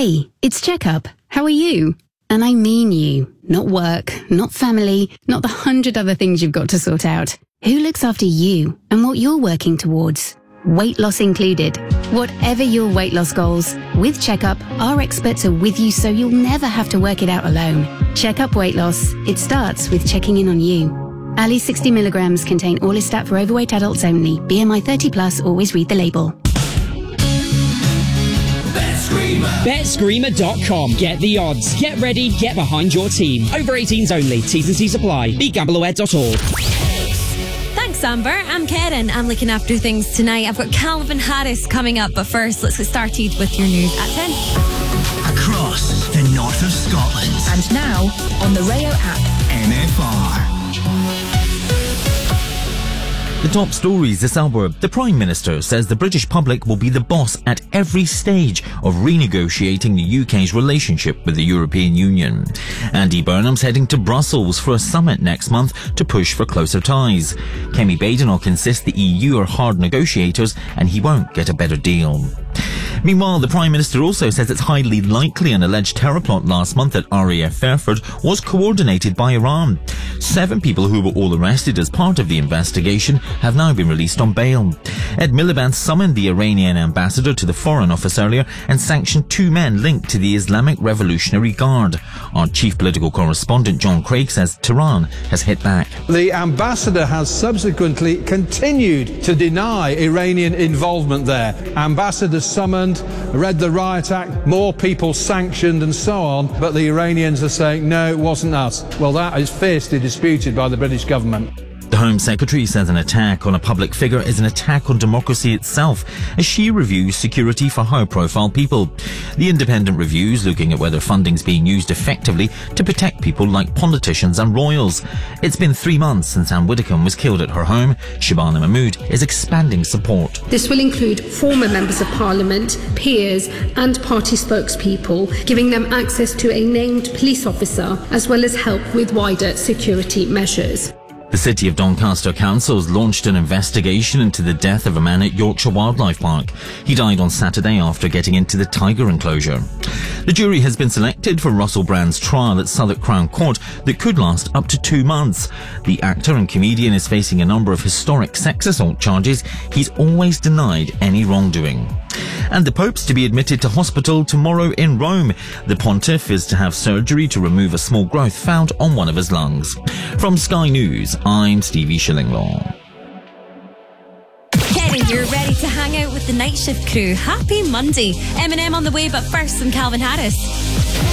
Hey, it's Checkup. How are you? And I mean you. Not work, not family, not the 100 other things you've got to sort out. Who looks after you and what you're working towards? Weight loss included. Whatever your weight loss goals, with Checkup, our experts are with you so you'll never have to work it out alone. Checkup Weight Loss. It starts with checking in on you. Ali 60 milligrams contain Orlistat for overweight adults only. BMI 30 plus, always read the label. BetScreamer.com. Get the odds. Get ready. Get behind your team. Over 18s only. T's and C's apply. BeGambleAware.org. Thanks, Amber. I'm Karen. I'm looking after things tonight. I've got Calvin Harris coming up, but first, let's get started with your news at 10. Across the north of Scotland. And now, on the Rayo app. NFR. The top stories this hour. The Prime Minister says the British public will be the boss at every stage of renegotiating the UK's relationship with the European Union. Andy Burnham's heading to Brussels for a summit next month to push for closer ties. Kemi Badenoch insists the EU are hard negotiators and he won't get a better deal. Meanwhile, the Prime Minister also says it's highly likely an alleged terror plot last month at RAF Fairford was coordinated by Iran. 7 people who were all arrested as part of the investigation have now been released on bail. Ed Miliband summoned the Iranian ambassador to the Foreign Office earlier and sanctioned 2 men linked to the Islamic Revolutionary Guard. Our chief political correspondent John Craig says Tehran has hit back. The ambassador has subsequently continued to deny Iranian involvement there. Ambassadors summoned, read the Riot Act, more people sanctioned and so on, but the Iranians are saying, no, it wasn't us. Well, that is fiercely disputed by the British government. The Home Secretary says an attack on a public figure is an attack on democracy itself, as she reviews security for high-profile people. The independent review's looking at whether funding's being used effectively to protect people like politicians and royals. It's been 3 months since Anne Widdecombe was killed at her home. Shabana Mahmood is expanding support. This will include former members of Parliament, peers and party spokespeople, giving them access to a named police officer, as well as help with wider security measures. The City of Doncaster Council has launched an investigation into the death of a man at Yorkshire Wildlife Park. He died on Saturday after getting into the tiger enclosure. The jury has been selected for Russell Brand's trial at Southwark Crown Court that could last up to 2 months. The actor and comedian is facing a number of historic sex assault charges. He's always denied any wrongdoing. And the Pope's to be admitted to hospital tomorrow in Rome. The Pontiff is to have surgery to remove a small growth found on one of his lungs. From Sky News, I'm Stevie Shillinglaw. Kenny, you're ready to hang out with the night shift crew. Happy Monday. Eminem on the way, but first, some Calvin Harris.